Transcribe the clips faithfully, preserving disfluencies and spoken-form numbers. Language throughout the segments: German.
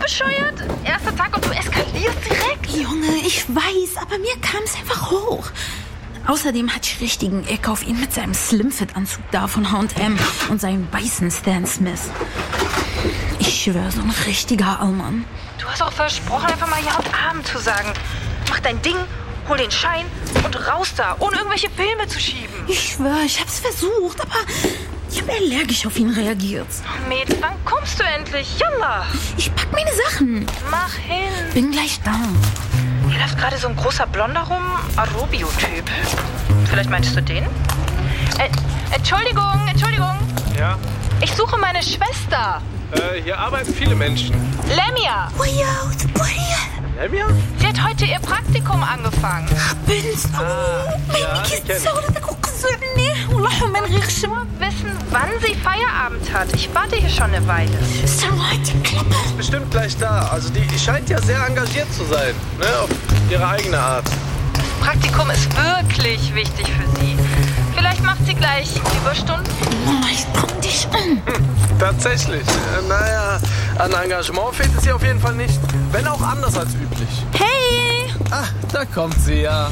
bescheuert? Erster Tag und du eskalierst direkt. Junge, ich weiß, aber mir kam es einfach hoch. Außerdem hatte ich richtigen Eck auf ihn mit seinem Slimfit-Anzug da von H und M und seinem weißen Stan Smith. Ich schwöre, so ein richtiger Allmann. Du hast auch versprochen, einfach mal Ja und Abend zu sagen. Mach dein Ding, hol den Schein und raus da, ohne irgendwelche Filme zu schieben. Ich schwöre, ich hab's versucht, aber ich habe allergisch auf ihn reagiert. Oh, Mädel, wann kommst du endlich? Jalla! Ich pack meine Sachen. Mach hin. Bin gleich da. Hier läuft gerade so ein großer Blonder rum, Arobio-Typ. Vielleicht meinst du den? Äh, Entschuldigung, Entschuldigung. Ja? Ich suche meine Schwester. Äh, hier arbeiten viele Menschen. Lemia. Lemia? Sie hat heute ihr Praktikum angefangen. Bin's du? Ja, ich kenn dich. Nur wissen, wann sie Feierabend hat. Ich warte hier schon eine Weile. Bestimmt gleich da. Also die scheint ja sehr engagiert zu sein. Ne? Auf ihre eigene Art. Das Praktikum ist wirklich wichtig für sie. Vielleicht macht sie gleich Überstunden. Ich komm dich an. Hm, tatsächlich. Äh, naja, an Engagement fehlt es ihr auf jeden Fall nicht. Wenn auch anders als üblich. Hey! Ah, da kommt sie ja.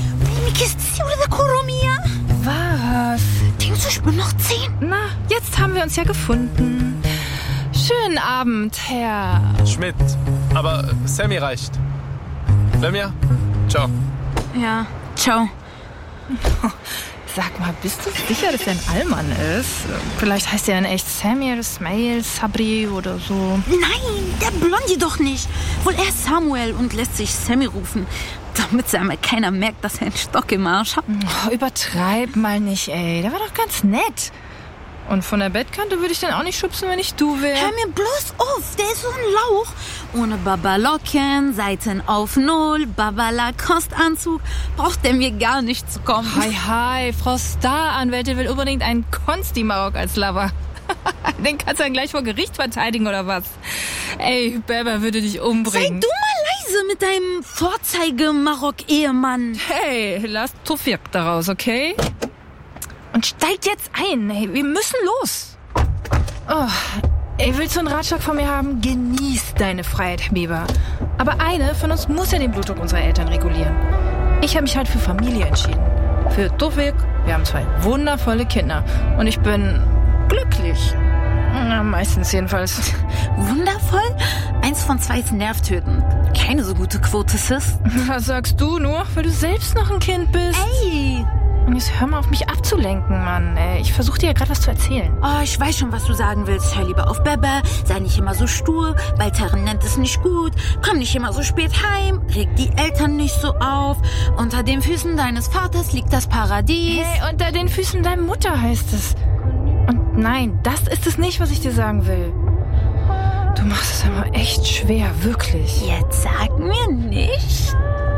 Was? Denkst du, ich bin noch zehn? Na, jetzt haben wir uns ja gefunden. Schönen Abend, Herr... Schmidt. Aber Sammy reicht. Lemia, ciao. Ja, ciao. Sag mal, bist du sicher, dass er ein Allmann ist? Vielleicht heißt er in echt Samir, Smail, Sabri oder so. Nein, der Blondie doch nicht. Wohl er ist Samuel und lässt sich Sammy rufen. Damit einmal keiner merkt, dass er einen Stock im Arsch hat. Oh, übertreib mal nicht, ey. Der war doch ganz nett. Und von der Bettkante würde ich den auch nicht schubsen, wenn ich du wäre. Hör mir bloß auf, der ist so ein Lauch. Ohne Babalocken, Seiten auf Null, Baba-Lacoste-Anzug, braucht der mir gar nicht zu kommen. Hi, hi, Frau Star-Anwältin will unbedingt einen Konsti-Marok als Lover. Den kannst du dann gleich vor Gericht verteidigen, oder was? Ey, Berber würde dich umbringen. Sei du mal leise mit deinem Vorzeige-Marok-Ehemann. Hey, lass Tufik daraus, okay? Und steig jetzt ein. Hey, wir müssen los. Oh, ey, willst du einen Ratschlag von mir haben? Genieß deine Freiheit, Habiba. Aber eine von uns muss ja den Blutdruck unserer Eltern regulieren. Ich habe mich halt für Familie entschieden. Für Tufik. Wir haben zwei wundervolle Kinder. Und ich bin glücklich. Na, meistens jedenfalls. Wundervoll? Eins von zwei ist nervtötend. Keine so gute Quote, Sis. Was sagst du nur, weil du selbst noch ein Kind bist? Ey! Und jetzt hör mal auf mich abzulenken, Mann. Ich versuche dir ja gerade was zu erzählen. Oh, ich weiß schon, was du sagen willst. Hör lieber auf Bebe, sei nicht immer so stur, Baltarin nennt es nicht gut, komm nicht immer so spät heim, reg die Eltern nicht so auf. Unter den Füßen deines Vaters liegt das Paradies. Hey, unter den Füßen deiner Mutter heißt es. Und nein, das ist es nicht, was ich dir sagen will. Du machst es aber echt schwer, wirklich. Jetzt sag mir nicht.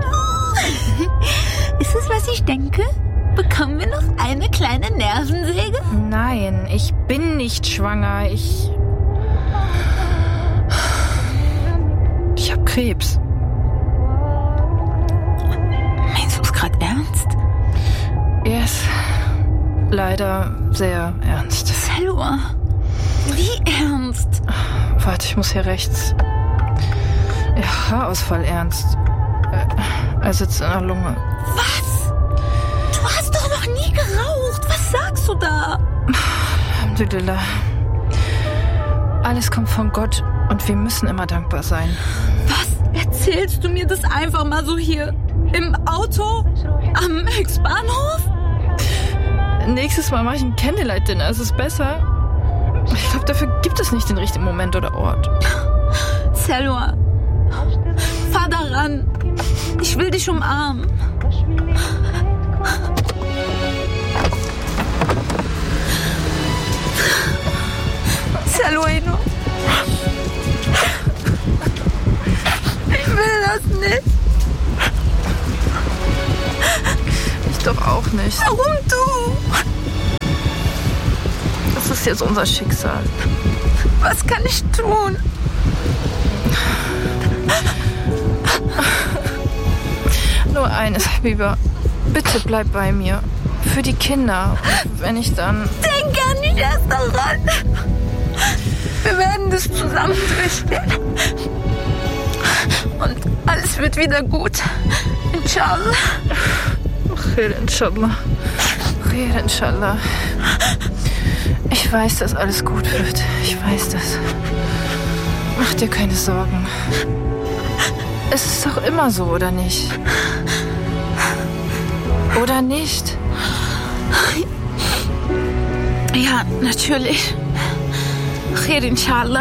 Ist es, was ich denke? Bekommen wir noch eine kleine Nervensäge? Nein, ich bin nicht schwanger. Ich... Ich hab Krebs. Meinst du es gerade ernst? Er ist leider sehr ernst. Salwa, wie ernst? Warte, ich muss hier rechts. Ja, Haarausfall ernst. Er sitzt in der Lunge. Was? Du hast doch noch nie geraucht. Was sagst du da? Alhamdulillah. Alles kommt von Gott und wir müssen immer dankbar sein. Was? Erzählst du mir das einfach mal so hier? Im Auto? Am Höchstbahnhof? Nächstes Mal mache ich ein Candlelight-Dinner. Es ist besser. Ich glaube, dafür gibt es nicht den richtigen Moment oder Ort. Salwa, fahr daran. Ich will dich umarmen. Salwa, ich will das nicht. Ich doch auch nicht. Warum du? Das ist jetzt unser Schicksal. Was kann ich tun? Nur eines, Habiba. Bitte bleib bei mir. Für die Kinder. Und wenn ich dann... Denk gar nicht erst daran. Wir werden das zusammen durchstehen. Es wird wieder gut. Inshallah. Khair, inshallah. Khair, inshallah. Ich weiß, dass alles gut wird. Ich weiß das. Mach dir keine Sorgen. Es ist doch immer so, oder nicht? Oder nicht? Ja, natürlich. Khair, inshallah.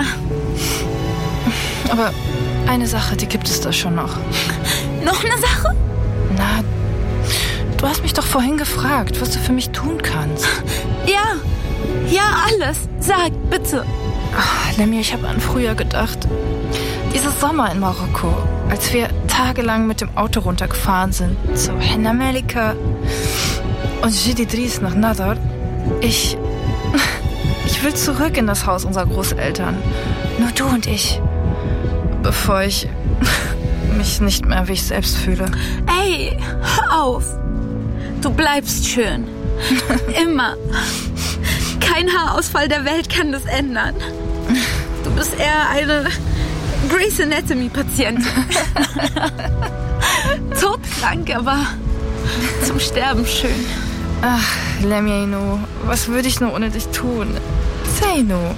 Aber eine Sache, die gibt es da schon noch. Noch eine Sache? Na, du hast mich doch vorhin gefragt, was du für mich tun kannst. Ja, ja, alles. Sag, bitte. Ach, Lemmy, ich habe an früher gedacht. Dieses Sommer in Marokko, als wir tagelang mit dem Auto runtergefahren sind, zu Henna Melika und Sidi Dries nach Nadar. Ich, ich will zurück in das Haus unserer Großeltern. Nur du und ich. Bevor ich mich nicht mehr wie ich selbst fühle. Ey, hör auf. Du bleibst schön. Immer. Kein Haarausfall der Welt kann das ändern. Du bist eher eine Grey's Anatomy-Patientin. Todkrank, aber zum Sterben schön. Ach, Lemmy, was würde ich nur ohne dich tun? Sei nur.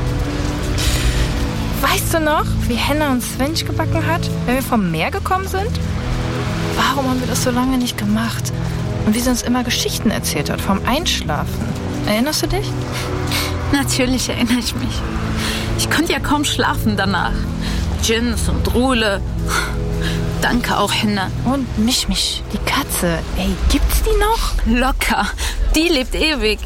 Weißt du noch, wie Henna uns Svensch gebacken hat, wenn wir vom Meer gekommen sind? Warum haben wir das so lange nicht gemacht? Und wie sie uns immer Geschichten erzählt hat, vom Einschlafen. Erinnerst du dich? Natürlich erinnere ich mich. Ich konnte ja kaum schlafen danach. Gins und Rule. Danke auch, Henna. Und Misch Misch, die Katze. Ey, gibt's die noch? Locker. Die lebt ewig.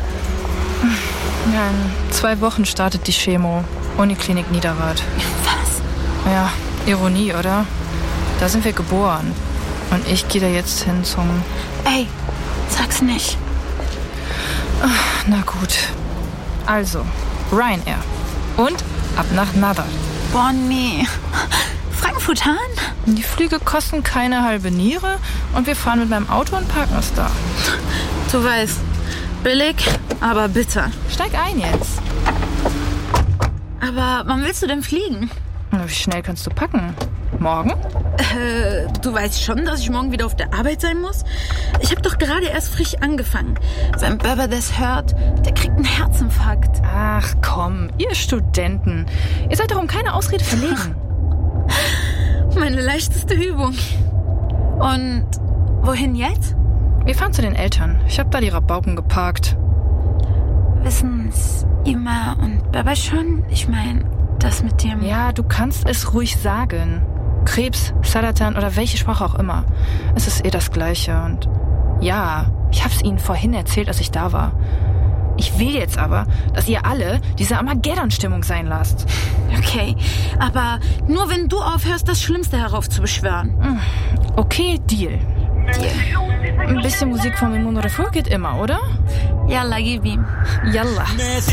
Ja, in zwei Wochen startet die Chemo. Uniklinik Niederrad. Was? Ja, Ironie, oder? Da sind wir geboren. Und ich gehe da jetzt hin zum... Ey, sag's nicht. Ach, na gut. Also, Ryanair. Und ab nach Nadar. Boah, nee. Frankfurt Hahn? Die Flüge kosten keine halbe Niere und wir fahren mit meinem Auto und parken es da. Du weißt, billig, aber bitter. Steig ein jetzt. Aber wann willst du denn fliegen? Na, wie schnell kannst du packen? Morgen? Äh, du weißt schon, dass ich morgen wieder auf der Arbeit sein muss? Ich habe doch gerade erst frisch angefangen. Wenn Baba das hört, der kriegt einen Herzinfarkt. Ach komm, ihr Studenten. Ihr seid doch um keine Ausrede verlegen. Meine leichteste Übung. Und wohin jetzt? Wir fahren zu den Eltern. Ich habe da die Rabauken geparkt. Wissen's Ima und Baba schon? Ich meine, das mit dem... Ja, du kannst es ruhig sagen. Krebs, Saratan oder welche Sprache auch immer. Es ist eh das Gleiche. Und ja, ich hab's ihnen vorhin erzählt, als ich da war. Ich will jetzt aber, dass ihr alle diese Armageddon-Stimmung sein lasst. Okay, aber nur wenn du aufhörst, das Schlimmste heraufzubeschwören. Okay, Deal. Deal. Ein bisschen Musik von Mimoun Refour geht immer, oder? Yalla, gib ihm. Yalla.